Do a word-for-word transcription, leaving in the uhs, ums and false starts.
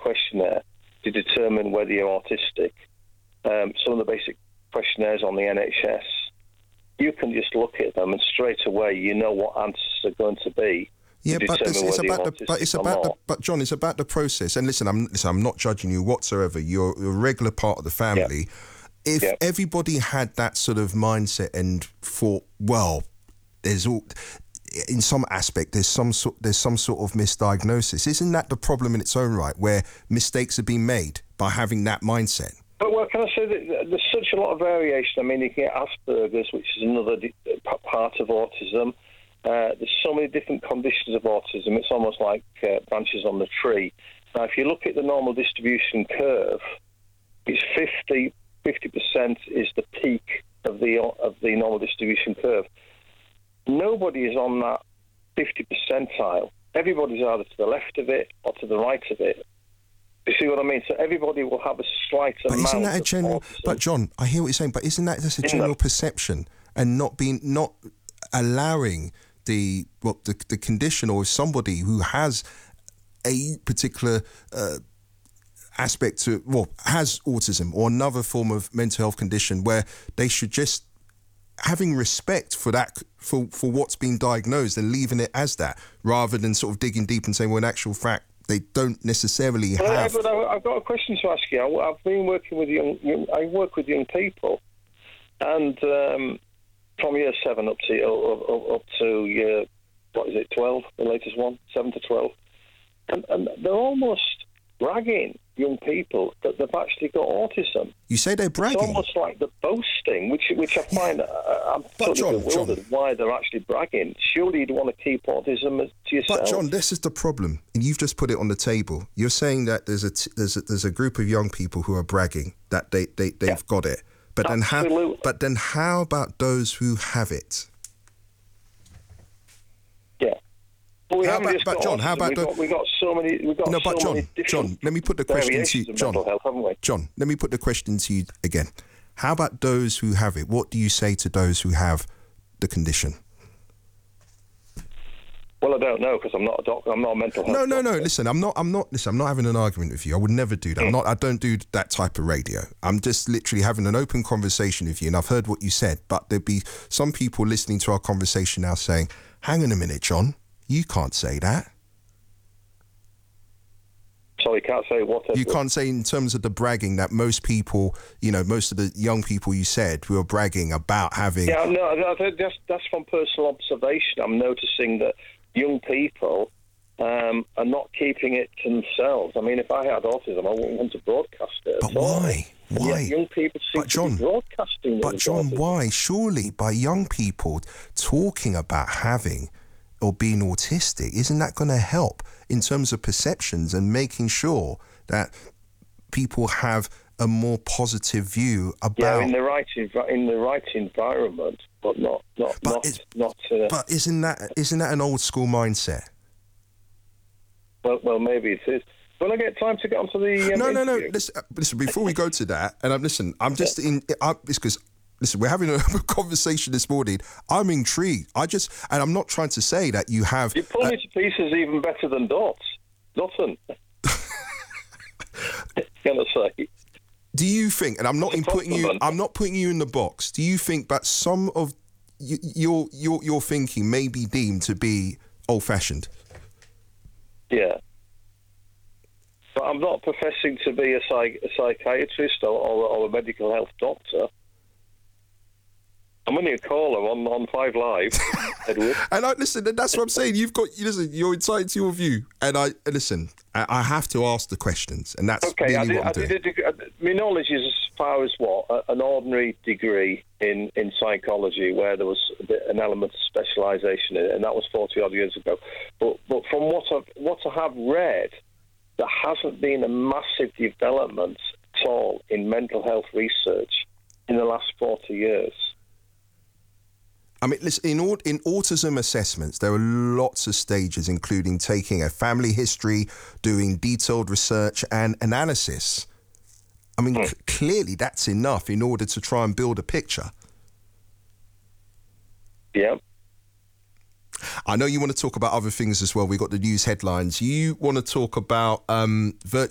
questionnaire to determine whether you're autistic. Um, some of the basic questionnaires on the N H S, you can just look at them and straight away you know what answers are going to be. Yeah, but it's, it's about the but it's about the but John, it's about the process. And listen, I'm listen, I'm not judging you whatsoever. You're a regular part of the family. Yeah. If yeah. everybody had that sort of mindset and thought, well, there's all in some aspect there's some sort there's some sort of misdiagnosis. Isn't that the problem in its own right, where mistakes are being made by having that mindset? But well, can I say that there's such a lot of variation? I mean, you can get Asperger's, which is another part of autism. Uh, there's so many different conditions of autism. It's almost like uh, branches on the tree. Now, if you look at the normal distribution curve, it's fifty percent is the peak of the of the normal distribution curve. Nobody is on that fifty percentile. Everybody's either to the left of it or to the right of it. You see what I mean? So everybody will have a slight but amount. Isn't that a general? Autism. But John, I hear what you're saying. But isn't that just a general perception and not being not allowing the well, the the condition, or somebody who has a particular uh, aspect to well has autism or another form of mental health condition, where they should just having respect for that for for what's been diagnosed and leaving it as that, rather than sort of digging deep and saying, well, in actual fact, they don't necessarily well, have. But I've got a question to ask you. I've been working with young, young I work with young people, and um, from year seven up to up, up to year what is it, twelve? The latest one, seven to twelve, and, and they're almost bragging, young people, that they've actually got autism. You say they're bragging? It's almost like the boasting, which which I find uh, I'm but totally John, bewildered John, why they're actually bragging. Surely you'd want to keep autism to yourself. But John, this is the problem, and you've just put it on the table. You're saying that there's a t- there's a, there's a group of young people who are bragging that they they they've yeah. got it. But Absolutely. then how? But then how about those who have it? Yeah. Well, we how haven't about, just but got John, autism. how about we've the? got, we've got so many. We've got no, so but John, many John, let me put the question to you, John. Health, haven't we? John, let me put the question to you again. How about those who have it? What do you say to those who have the condition? Well, I don't know, because I'm not a doctor. I'm not a mental health. No, no, doctor. no. Listen, I'm not. I'm not. Listen, I'm not having an argument with you. I would never do that. I'm not. I don't do that type of radio. I'm just literally having an open conversation with you, and I've heard what you said. But there'd be some people listening to our conversation now saying, "Hang on a minute, John. You can't say that." So you can't say what? You can't say in terms of the bragging that most people, you know, most of the young people you said who are bragging about having. Yeah, no, that's that's from personal observation. I'm noticing that young people um, are not keeping it to themselves. I mean, if I had autism, I wouldn't want to broadcast it. But why? All. Why? Young people seem but John, to be broadcasting. But John, autism. Why? Surely by young people talking about having or being autistic, isn't that going to help in terms of perceptions and making sure that people have a more positive view about? Yeah, in the right in the right environment, but not not but not. Is, not uh, but isn't that isn't that an old school mindset? Well, well, maybe it is. Will I get time to get onto the? Um, no, no, no. interview? Listen, listen. Before we go to that, and I'm listen. I'm just yeah. in. I, it's because. Listen, we're having a conversation this morning. I'm intrigued. I just, and I'm not trying to say that you have. You pull uh, me to pieces even better than Dots. Dotson. Gonna say. Do you think, and I'm not in putting you, I'm not putting you in the box. Do you think that some of y- your your your thinking may be deemed to be old-fashioned? Yeah. But I'm not professing to be a, psych- a psychiatrist or, or, or a medical health doctor. I'm only a caller on, on Five Live, Edward. And I listen, and that's what I'm saying. You've got, you listen, you're entitled to your view. And I listen, I, I have to ask the questions, and that's okay. really I did, what I'm I doing. Did a degree, my knowledge is as far as what a, an ordinary degree in, in psychology, where there was a bit, an element of specialisation in it, and that was forty odd years ago. But but from what I've what I have read, there hasn't been a massive development at all in mental health research in the last forty years. I mean, listen, in, in autism assessments, there are lots of stages, including taking a family history, doing detailed research and analysis. I mean, hmm. c- clearly that's enough in order to try and build a picture. Yeah. I know you want to talk about other things as well. We've got the news headlines. You want to talk about um, virtual